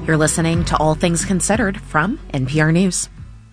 You're listening to All Things Considered from NPR News.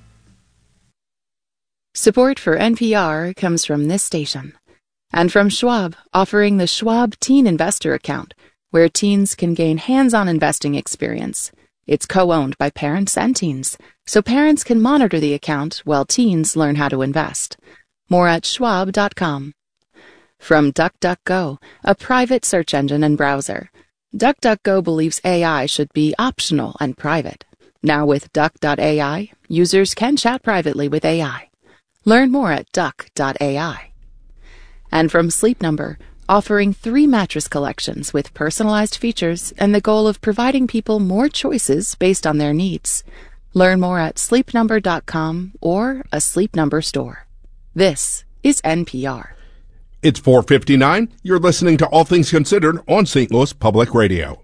Support for NPR comes from this station and from Schwab, offering the Schwab Teen Investor Account, where teens can gain hands-on investing experience. It's co-owned by parents and teens, so parents can monitor the account while teens learn how to invest. More at schwab.com. From DuckDuckGo, a private search engine and browser. DuckDuckGo believes AI should be optional and private. Now with Duck.ai, users can chat privately with AI. Learn more at Duck.ai. And from Sleep Number, offering 3 mattress collections with personalized features and the goal of providing people more choices based on their needs. Learn more at sleepnumber.com or a Sleep Number store. This is NPR. It's 4:59. You're listening to All Things Considered on St. Louis Public Radio.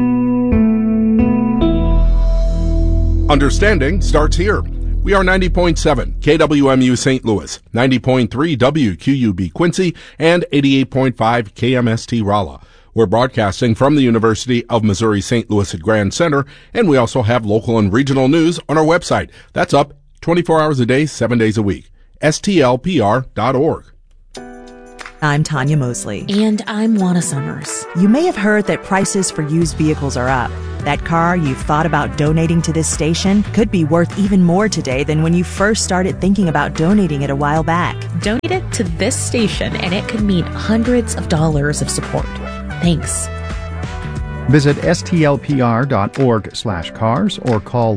Understanding starts here. We are 90.7 KWMU St. Louis, 90.3 WQUB Quincy, and 88.5 KMST Rolla. We're broadcasting from the University of Missouri St. Louis at Grand Center, and we also have local and regional news on our website. That's up 24 hours a day, 7 days a week. STLPR.org. I'm Tanya Mosley. And I'm Juana Summers. You may have heard that prices for used vehicles are up. That car you've thought about donating to this station could be worth even more today than when you first started thinking about donating it a while back. Donate it to this station and it could mean hundreds of dollars of support. Thanks. Visit stlpr.org/cars or call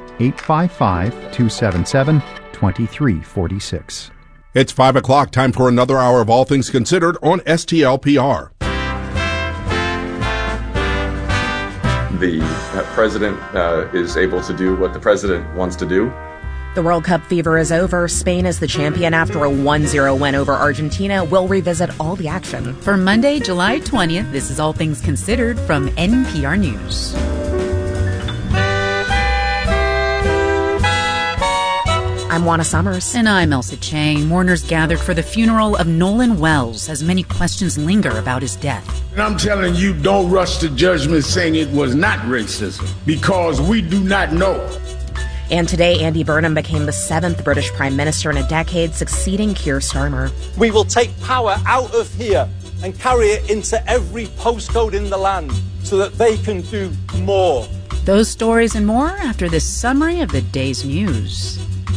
1-855-277-2346. It's 5 o'clock, time for another hour of All Things Considered on STLPR. The president is able to do what the president wants to do. The World Cup fever is over. Spain is the champion after a 1-0 win over Argentina. We'll revisit all the action. For Monday, July 20th, this is All Things Considered from NPR News. I'm Juana Summers. And I'm Elsa Chang. Mourners gathered for the funeral of Nolan Wells as many questions linger about his death. And I'm telling you, don't rush to judgment saying it was not racism, because we do not know. And today, Andy Burnham became the 7th British Prime Minister in a decade, succeeding Keir Starmer. We will take power out of here and carry it into every postcode in the land so that they can do more. Those stories and more after this summary of the day's news.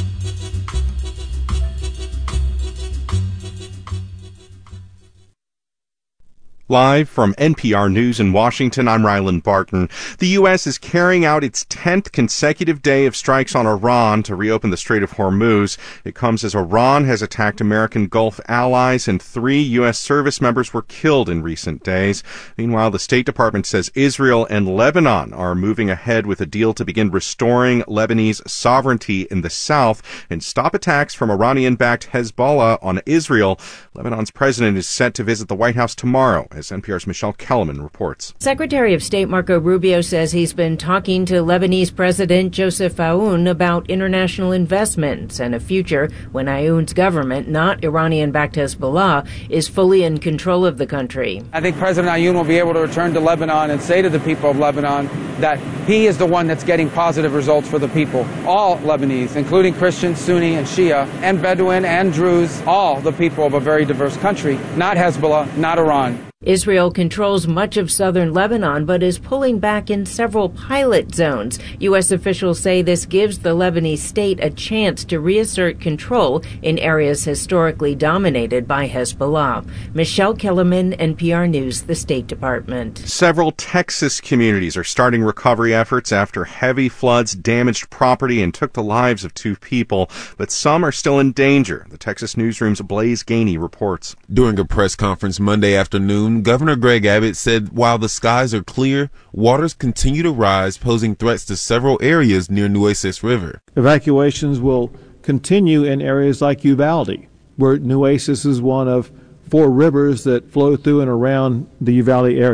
Live from NPR News in Washington, I'm Ryland Barton. The U.S. is carrying out its 10th consecutive day of strikes on Iran to reopen the Strait of Hormuz. It comes as Iran has attacked American Gulf allies and 3 U.S. service members were killed in recent days. Meanwhile, the State Department says Israel and Lebanon are moving ahead with a deal to begin restoring Lebanese sovereignty in the south and stop attacks from Iranian-backed Hezbollah on Israel. Lebanon's president is set to visit the White House tomorrow, as NPR's Michelle Kellerman reports. Secretary of State Marco Rubio says he's been talking to Lebanese President Joseph Aoun about international investments and a future when Aoun's government, not Iranian-backed Hezbollah, is fully in control of the country. I think President Aoun will be able to return to Lebanon and say to the people of Lebanon that he is the one that's getting positive results for the people. All Lebanese, including Christian, Sunni, and Shia, and Bedouin, and Druze, all the people of a very diverse country, not Hezbollah, not Iran. Israel controls much of southern Lebanon, but is pulling back in several pilot zones. U.S. officials say this gives the Lebanese state a chance to reassert control in areas historically dominated by Hezbollah. Michelle Kellerman, NPR News, the State Department. Several Texas communities are starting recovery efforts after heavy floods damaged property and took the lives of 2 people, but some are still in danger. The Texas Newsroom's Blaze Gainey reports. During a press conference Monday afternoon, Governor Greg Abbott said while the skies are clear, waters continue to rise, posing threats to several areas near Nueces River. Evacuations will continue in areas like Uvalde, where Nueces is one of 4 rivers that flow through and around the Uvalde area.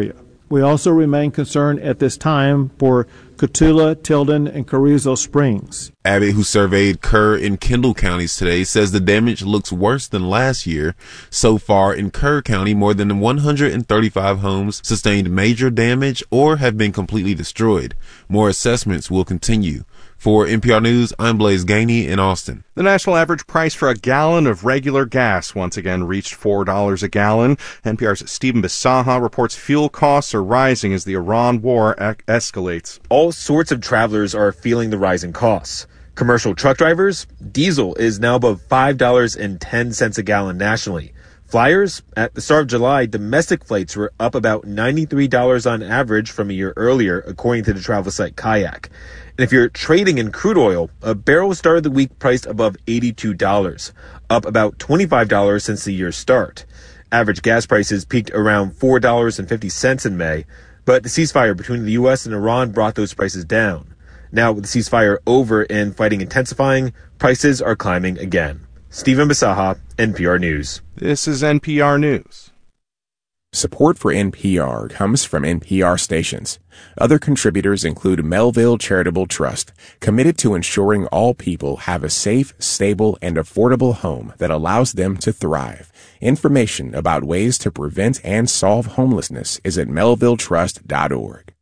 We also remain concerned at this time for Cotulla, Tilden, and Carrizo Springs. Abbott, who surveyed Kerr and Kendall counties today, says the damage looks worse than last year. So far in Kerr County, more than 135 homes sustained major damage or have been completely destroyed. More assessments will continue. For NPR News, I'm Blaise Gainey in Austin. The national average price for a gallon of regular gas once again reached $4 a gallon. NPR's Stephen Bisaha reports fuel costs are rising as the Iran war escalates. All sorts of travelers are feeling the rising costs. Commercial truck drivers, diesel is now above $5.10 a gallon nationally. Flyers, at the start of July, domestic flights were up about $93 on average from a year earlier, according to the travel site Kayak. And if you're trading in crude oil, a barrel started the week priced above $82, up about $25 since the year's start. Average gas prices peaked around $4.50 in May, but the ceasefire between the U.S. and Iran brought those prices down. Now, with the ceasefire over and fighting intensifying, prices are climbing again. Stephen Bisaha, NPR News. This is NPR News. Support for NPR comes from NPR stations. Other contributors include Melville Charitable Trust, committed to ensuring all people have a safe, stable, and affordable home that allows them to thrive. Information about ways to prevent and solve homelessness is at melvilletrust.org.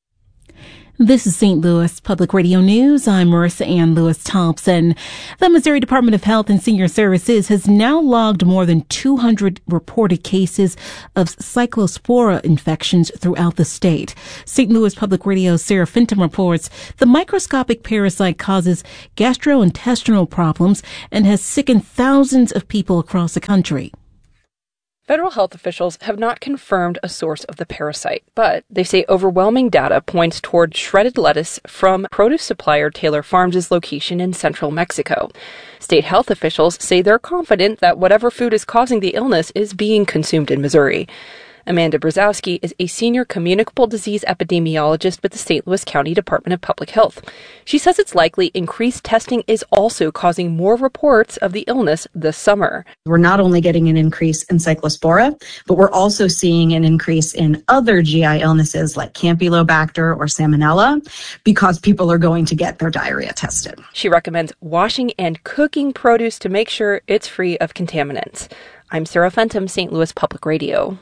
This is St. Louis Public Radio News. I'm Marissa Ann Lewis-Thompson. The Missouri Department of Health and Senior Services has now logged more than 200 reported cases of cyclospora infections throughout the state. St. Louis Public Radio's Sarah Fenton reports the microscopic parasite causes gastrointestinal problems and has sickened thousands of people across the country. Federal health officials have not confirmed a source of the parasite, but they say overwhelming data points toward shredded lettuce from produce supplier Taylor Farms' location in central Mexico. State health officials say they're confident that whatever food is causing the illness is being consumed in Missouri. Amanda Brzezowski is a senior communicable disease epidemiologist with the St. Louis County Department of Public Health. She says it's likely increased testing is also causing more reports of the illness this summer. We're not only getting an increase in cyclospora, but we're also seeing an increase in other GI illnesses like Campylobacter or Salmonella because people are going to get their diarrhea tested. She recommends washing and cooking produce to make sure it's free of contaminants. I'm Sarah Fenton, St. Louis Public Radio.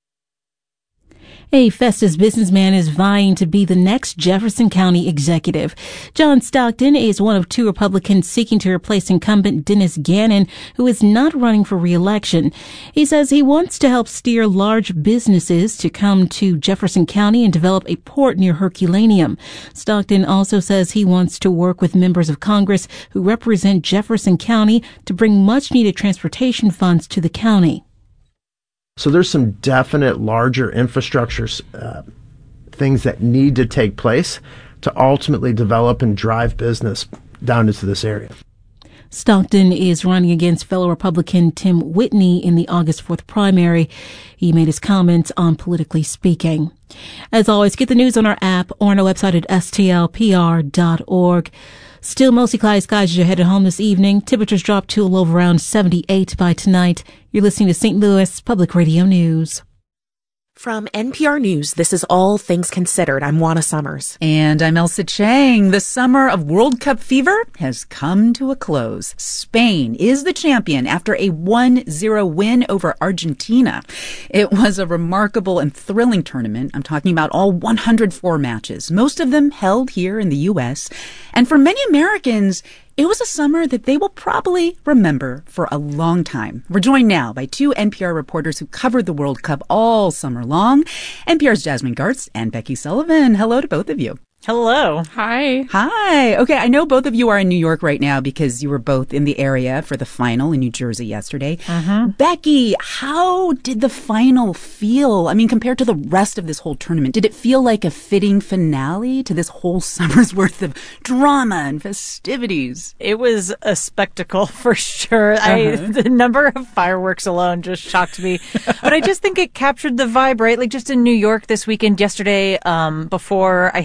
A Festus businessman is vying to be the next Jefferson County executive. John Stockton is one of two Republicans seeking to replace incumbent Dennis Gannon, who is not running for re-election. He says he wants to help steer large businesses to come to Jefferson County and develop a port near Herculaneum. Stockton also says he wants to work with members of Congress who represent Jefferson County to bring much-needed transportation funds to the county. So there's some definite larger infrastructure things that need to take place to ultimately develop and drive business down into this area. Stockton is running against fellow Republican Tim Whitney in the August 4th primary. He made his comments on Politically Speaking. As always, get the news on our app or on our website at stlpr.org. Still mostly cloudy skies as you're headed home this evening. Temperatures drop to a low of around 78 by tonight. You're listening to St. Louis Public Radio News. From NPR News, this is All Things Considered. I'm Juana Summers. And I'm Elsa Chang. The summer of World Cup fever has come to a close. Spain is the champion after a 1-0 win over Argentina. It was a remarkable and thrilling tournament. I'm talking about all 104 matches, most of them held here in the U.S. And for many Americans, it was a summer that they will probably remember for a long time. We're joined now by two NPR reporters who covered the World Cup all summer long, NPR's Jasmine Gartz and Becky Sullivan. Hello to both of you. Hello. Hi. Hi. Okay, I know both of you are in New York right now because you were both in the area for the final in New Jersey yesterday. Mm-hmm. Becky, how did the final feel? I mean, compared to the rest of this whole tournament, did it feel like a fitting finale to this whole summer's worth of drama and festivities? It was a spectacle for sure. The number of fireworks alone just shocked me. But I just think it captured the vibe, right? Like just in New York this weekend yesterday, before I headed to the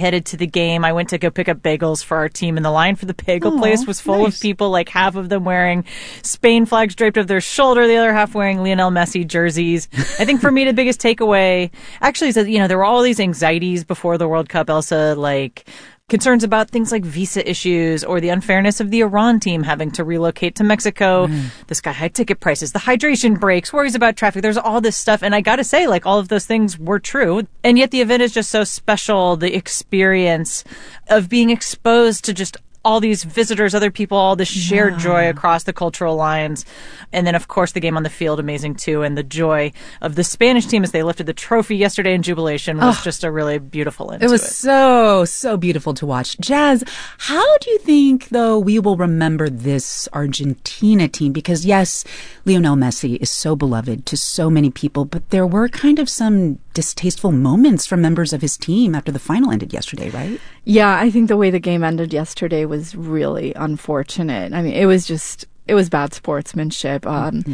the game. I went to go pick up bagels for our team, and the line for the bagel place was full of people, like half of them wearing Spain flags draped over their shoulder, the other half wearing Lionel Messi jerseys. I think for me, the biggest takeaway actually is that, there were all these anxieties before the World Cup, Elsa, like concerns about things like visa issues or the unfairness of the Iran team having to relocate to Mexico, the sky-high ticket prices, the hydration breaks, worries about traffic. There's all this stuff. And I got to say, like, all of those things were true. And yet the event is just so special, the experience of being exposed to just all these visitors, other people, all this shared joy across the cultural lines. And then, of course, the game on the field, amazing too. And the joy of the Spanish team as they lifted the trophy yesterday in jubilation was just a really beautiful end to it. It was so beautiful to watch. Jazz, how do you think, though, we will remember this Argentina team? Because, yes, Lionel Messi is so beloved to so many people, but there were kind of some distasteful moments from members of his team after the final ended yesterday, right? Yeah, I think the way the game ended yesterday was really unfortunate. I mean, it was bad sportsmanship.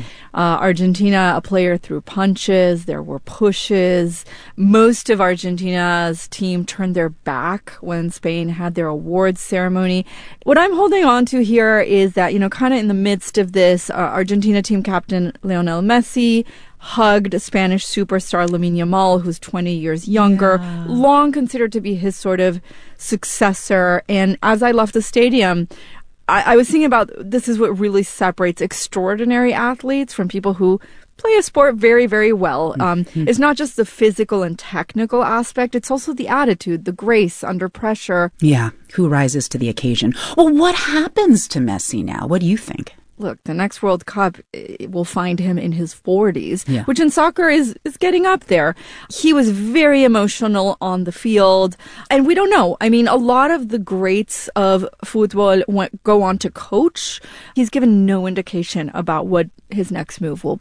Argentina, a player threw punches. There were pushes. Most of Argentina's team turned their back when Spain had their awards ceremony. What I'm holding on to here is that, kind of in the midst of this, Argentina team captain Lionel Messi hugged Spanish superstar Lamine Yamal, who's 20 years younger, long considered to be his sort of successor. And as I left the stadium, I was thinking about this is what really separates extraordinary athletes from people who play a sport very, very well. It's not just the physical and technical aspect. It's also the attitude, the grace under pressure. Yeah, who rises to the occasion. Well, what happens to Messi now? What do you think? Look, the next World Cup will find him in his 40s, which in soccer is getting up there. He was very emotional on the field, and we don't know. I mean, a lot of the greats of football go on to coach. He's given no indication about what his next move will be.